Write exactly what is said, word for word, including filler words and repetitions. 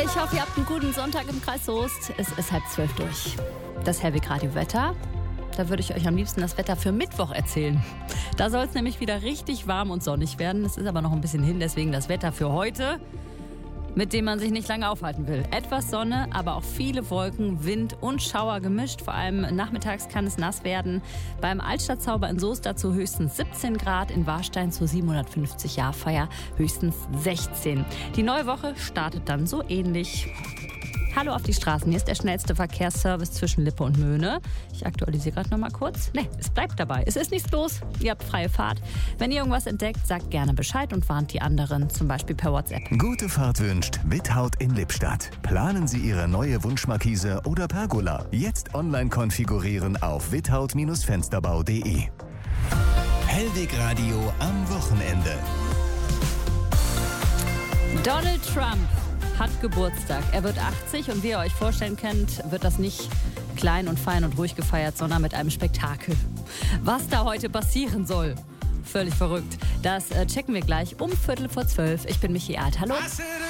Ich hoffe, ihr habt einen guten Sonntag im Kreis Soest. Es ist halb zwölf durch. Das Herwig Radio Wetter. Da würde ich euch am liebsten das Wetter für Mittwoch erzählen. Da soll es nämlich wieder richtig warm und sonnig werden. Es ist aber noch ein bisschen hin, deswegen das Wetter für heute, mit dem man sich nicht lange aufhalten will. Etwas Sonne, aber auch viele Wolken, Wind und Schauer gemischt. Vor allem nachmittags kann es nass werden. Beim Altstadtzauber in Soest dazu höchstens siebzehn Grad, in Warstein zur siebenhundertfünfzig-Jahr-Feier höchstens sechzehn. Die neue Woche startet dann so ähnlich. Hallo auf die Straßen, hier ist der schnellste Verkehrsservice zwischen Lippe und Möhne. Ich aktualisiere gerade noch mal kurz. Ne, es bleibt dabei. Es ist nichts los. Ihr habt freie Fahrt. Wenn ihr irgendwas entdeckt, sagt gerne Bescheid und warnt die anderen, zum Beispiel per WhatsApp. Gute Fahrt wünscht Withaut in Lippstadt. Planen Sie Ihre neue Wunschmarkise oder Pergola. Jetzt online konfigurieren auf withaut Fensterbau punkt de. Hellwig Radio am Wochenende. Donald Trump hat Geburtstag. Er wird achtzig und wie ihr euch vorstellen könnt, wird das nicht klein und fein und ruhig gefeiert, sondern mit einem Spektakel. Was da heute passieren soll, völlig verrückt. Das checken wir gleich um Viertel vor zwölf. Ich bin Michi Alt. Hallo.